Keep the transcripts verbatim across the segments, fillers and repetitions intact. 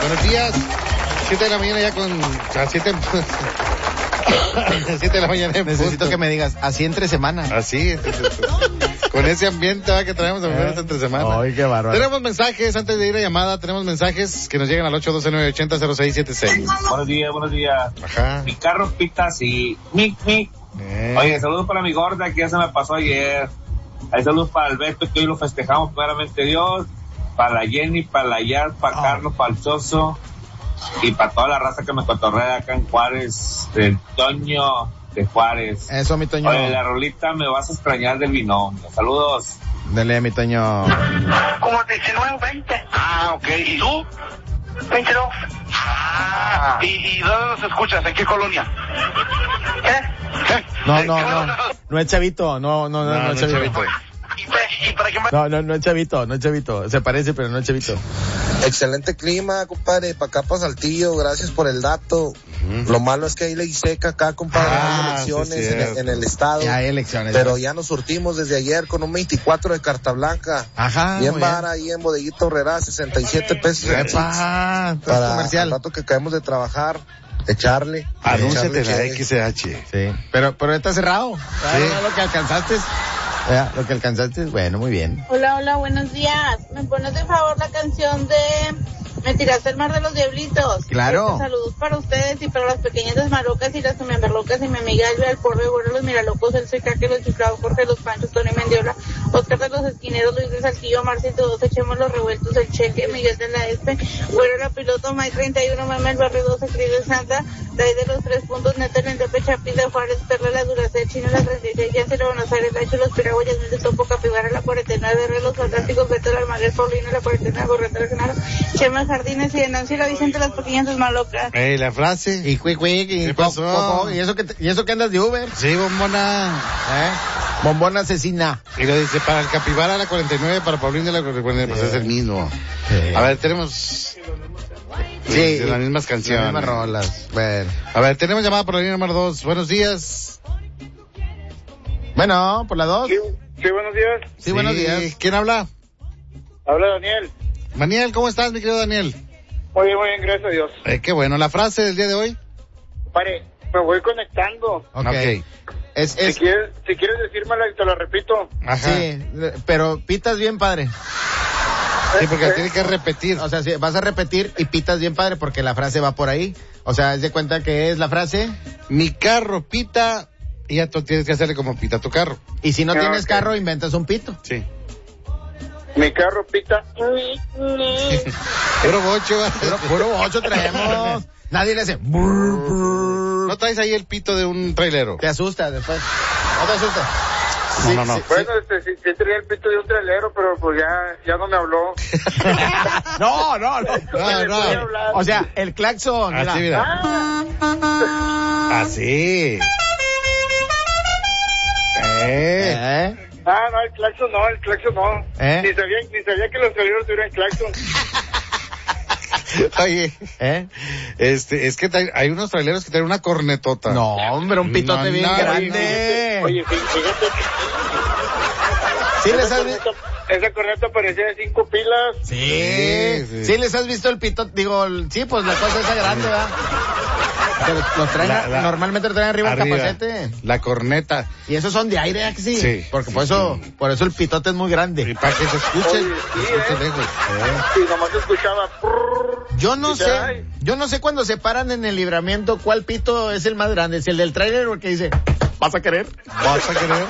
Buenos días. siete de la mañana ya con... A siete... siete de la mañana. Necesito punto. que me digas, así entre semana. Así, entonces, con ese ambiente ¿va? Que traemos a eh. entre semana. Ay, qué bárbaro. Tenemos mensajes, antes de ir a llamada, tenemos mensajes que nos llegan al ocho doce nueve ochenta cero seis setenta y seis. Buenos días, buenos días. Ajá. Mi carro pita así. Mic, mic. Eh. Oye, saludos para mi gorda que ya se me pasó ayer. Hay saludos para Alberto que hoy lo festejamos primeramente Dios. Para la Jenny, para la Yar, para oh. Carlos, para el Soso. Y para toda la raza que me cotorrea acá en Juárez. El Toño de Juárez. Eso, mi Toño. Oye, la rolita me vas a extrañar del binomio. Saludos. Dale, mi Toño. Como diecinueve, veinte. Ah, ok. ¿Y tú? veintidós. Ah. ¿Y, ¿Y dónde nos escuchas? ¿En qué colonia? ¿Qué? ¿Qué? No, no, no. No es chavito. No, no, no, No, no, no es es chavito. chavito. ¿Y para, y para qué más? No, no, no es chavito, no es chavito. Se parece, pero no es chavito. Excelente clima, compadre, para acá, para Saltillo, gracias por el dato. Uh-huh. Lo malo es que hay ley seca acá, compadre, ah, hay elecciones sí, en, el, en el estado. Ya hay elecciones. Pero ya, ya nos surtimos desde ayer con un veinticuatro de carta blanca. Ajá. Bien vara ahí en Bodeguita Horrera, sesenta y siete pesos. Epa, para comercial. el rato que caemos de trabajar, echarle. Anúnciate la echarle X H. Sí, pero, pero está cerrado. Sí. Ah, lo que alcanzaste. Ya, lo que alcanzaste, bueno, muy bien. Hola, hola, buenos días. ¿Me pones de favor la canción de Me tiraste al mar de los diablitos? Claro. Este, saludos para ustedes y para las pequeñas desmarocas y las semianberlocas y mi amiga Elvia, el porbe, bueno, los miralocos, el Secaque, los chiflados, Jorge, los Panchos, Tony Mendiola, Oscar de los Esquineros, Luis de Saltillo, Marcia y todos, echemos los revueltos, el Cheque, Miguel de la Espe, Güero la Piloto, May treinta y uno, Meme, el Barrio doce, Cris de Santa, Day de los Tres Puntos, Neta, Lentepe, Chapis de Juárez, Perla, la Duracel, Chino, la treinta y seis, Yacero, de Buenos Aires, Lacho, los Piraguayas, de Topo, Capibara, la cuarenta y nueve, de los Fantásticos, Beto, la Almaguer, Paulino, la cuarenta y nueve, Gorreta, Genaro, Chema, Jardines y de Nancy, la Vicente, las pequeñas desmalocas. Ey, la frase. Y quick, quick, y ¿Qué po, pasó? po, po, y eso que te, y eso que andas de Uber. Sí, bombona. ¿Eh? Bombona asesina. Y lo dice, para el Capibara la cuarenta y nueve, para Paulín de la cuarenta y nueve, pues es el mismo. Sí. A ver, tenemos... Sí, de las mismas Las canciones. mismas rolas. Bueno. A ver, tenemos llamada por la línea número dos. Buenos días. Bueno, por la dos. Sí, sí, buenos días. Sí, sí, buenos días. ¿Quién habla? Habla Daniel. Daniel, ¿cómo estás, mi querido Daniel? Muy bien, muy bien, gracias a Dios. Eh, qué bueno. ¿La frase del día de hoy? Pare, me voy conectando. Ok. Ok. Es, es, Si quieres, si quieres decírmela, te la repito. Ajá. sí, pero pitas bien, padre. Sí, porque la tiene que repetir. O sea, sí, vas a repetir y pitas bien, padre, porque la frase va por ahí. O sea, haz de cuenta que es la frase. Mi carro pita, y ya tú tienes que hacerle como pita tu carro. Y si no Ah, tienes ok. carro, inventas un pito. Sí. Mi carro pita. Puro bocho. Puro, puro ocho traemos. Nadie le hace. Brr, brr. ¿No traes ahí el pito de un trailero? Te asusta después. No te asusta. No, no, no. Bueno, este, sí, sí tenía el pito de un trailero, pero pues ya, ya no me habló. No, no, no. No, no. O sea, el claxon. mira. Así, mira. Ah, Así. Eh. ¿Eh? ah, no, el claxon no, el claxon no. ¿Eh? Ni sabía, ni sabía que los traileros tuvieran claxon. Oye, ¿Eh? este, es que trae- hay unos traileros que traen una cornetota. No, hombre, un pitote No, bien no, grande. Oye, fí- fíjate que ¿Sí les esa, has corneta, visto? esa corneta parecía de cinco pilas. Sí, Sí, sí, sí. les has visto el pitote, digo, el- sí, pues la cosa esa grande, ¿verdad? Pero los traen, La- la- normalmente lo traen arriba, Arriba, el capacete. la corneta. Y esos son de aire, ¿eh? que sí? Sí. Porque por eso, por eso el pitote es muy Y grande. para que se escuche, Oye, sí, se escuche eh. lejos. Y nomás escuchaba. prrr. Yo no Dice, sé, "Ay". yo no sé cuando se paran en el libramiento cuál pito es el más grande, si el del trailer o el que dice, ¿vas a querer? ¿Vas a querer?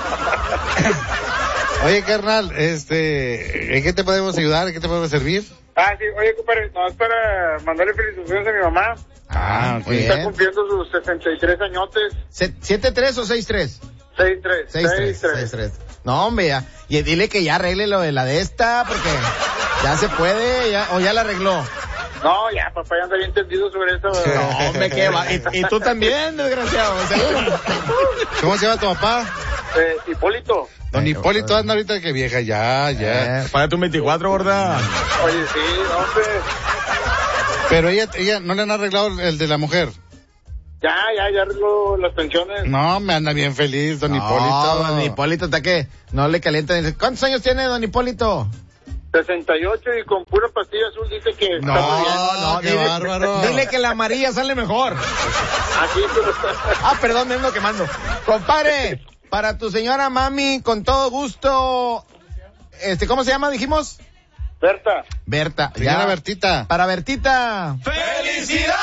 Oye, carnal, este, ¿en qué te podemos ayudar? ¿En qué te podemos servir? Ah, sí, oye, compadre, no, es para mandarle felicitaciones a mi mamá. Ah, muy Está bien. cumpliendo sus sesenta y tres añotes. ¿siete tres o seis tres? seis tres. seis tres, seis tres. No, hombre, ya. Y dile que ya arregle lo de la de esta, porque ya se puede, ya, o ya la arregló. No, ya, papá ya anda bien entendido sobre eso. No, hombre, qué va. Y, y tú también, desgraciado, seguro. ¿Cómo se llama tu papá? Eh, Hipólito. Don Eh, Hipólito eh. anda ahorita que vieja, ya, ya. Eh, párate un veinticuatro, gorda. Oye, sí, hombre. Pero ella, ella, ¿no le han arreglado el de la mujer? Ya, ya, ya arregló las pensiones. No, me anda bien feliz, don Hipólito. No, don Hipólito, ¿está qué? No le calientan. Dice, ¿cuántos años tiene don Hipólito? sesenta y ocho y con pura pastilla azul dice que... No, está muy bien. no, qué dile, bárbaro. dile que la amarilla sale mejor. Aquí, Ah, perdón, me ando quemando. Compadre, para tu señora mami, con todo gusto, este, ¿cómo se llama, dijimos? Berta. Berta. Señora ya. Bertita. Para Bertita. ¡Felicidades!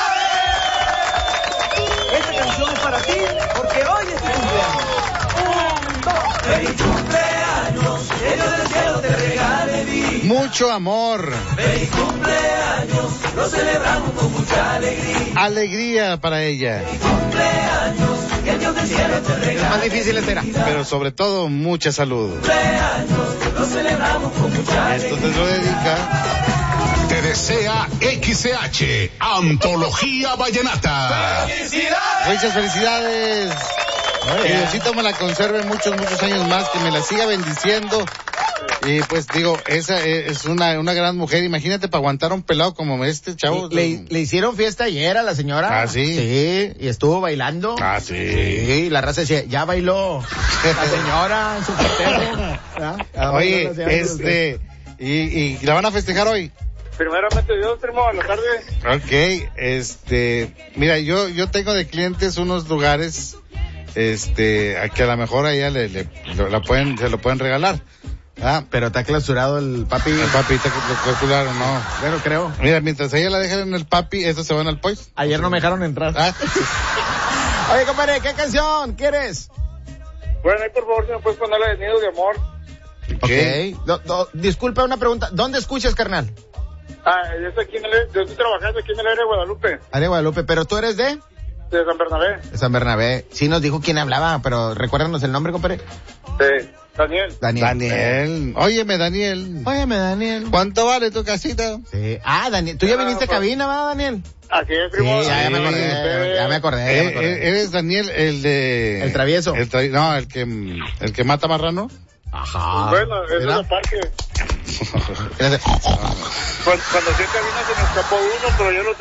Esta canción es para ti, porque hoy es tu cumpleaños. Un, dos, feliz cumpleaños, que Dios del cielo te regale vida. Mucho amor. Feliz cumpleaños, lo celebramos con mucha alegría. Alegría para ella. Feliz cumpleaños, que Dios del cielo te regale. Es más difícil esta era. Pero sobre todo, mucha salud. Cumpleaños, lo celebramos con mucha Esto alegría. te lo dedica. Te desea X C H, Antología Vallenata. ¡Felicidades! Muchas felicidades. Que Diosito me la conserve muchos, muchos años más, que me la siga bendiciendo. Y pues digo, esa es una, una gran mujer. Imagínate para aguantar a un pelado como este, chavo. Le, le hicieron fiesta ayer a la señora. Ah, ¿sí? Sí, y estuvo bailando. Ah, sí. Sí, la raza decía, ya bailó la señora en su festejo. ¿Ah? Ya bailó Oye, la señora en su este, y, y la van a festejar hoy. Primeramente Dios, primo, a la tarde. Ok, este, mira, yo, yo tengo de clientes unos lugares, este, a que a lo mejor a ella le, le, lo- la pueden, se lo pueden regalar. Ah, Pero está clausurado el papi. el papi, te lo calcularon, no. Bueno, creo. Mira, mientras ella la dejan en el papi, estos se van al Pois. Ayer no me dejaron entrar. Ah, Oye, compadre, ¿qué canción quieres? Bueno, ahí por favor, si me puedes poner la de Nido de Amor. ok. Do- do- disculpa una pregunta. ¿Dónde escuchas, carnal? Ah, yo estoy aquí en el, yo estoy trabajando aquí en el área de Guadalupe, Área Guadalupe, pero tú eres de... de San Bernabé. de San Bernabé. Sí nos dijo quién hablaba, pero recuérdanos el nombre, compadre. Sí, Daniel. Daniel. Daniel. Óyeme, Daniel. Óyeme, Daniel. ¿Cuánto vale tu casita? Sí. Ah, Daniel. ¿Tú ya viniste a cabina, va, Daniel? Aquí es, Sí, primo. ya, ya me acordé, Sí. ya me acordé, ya me Eh, acordé. eh, ¿Eres Daniel el de... El travieso. El tra- No, el que, el que mata marrano. Ajá. Bueno, esa es Mira. la parte. Mira. Cuando, cuando sí en cabina se me escapó uno, pero yo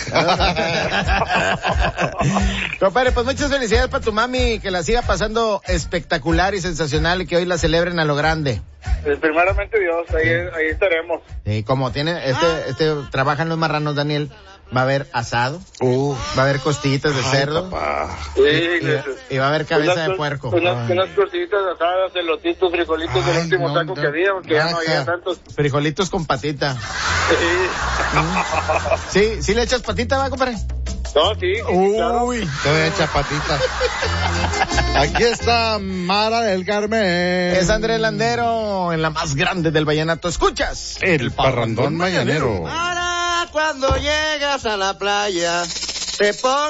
lo traigo. Compadre, pues muchas felicidades para tu mami, que la siga pasando espectacular y sensacional y que hoy la celebren a lo grande. Eh, Primeramente Dios, ahí, ahí estaremos. Sí, como tiene, este, este, trabajan los marranos, Daniel, va a haber asado, Uf. va a haber costillitas de Ay, cerdo papá. Sí, y, y va a haber cabeza unas, de puerco. Unas, Ay. unas cositas asadas, elotitos, frijolitos del Ay, último no, saco no, que había, porque ya no raja. había tantos. Frijolitos con patita. Sí. Sí, ¿sí le echas patita, va, compadre? No, sí, sí, claro. Uy. Te voy a echar patita. Aquí está Mara del Carmen. Es Andrés Landero en la más grande del vallenato. ¿Escuchas? El parrandón mañanero. Para cuando llegas a la playa, te pones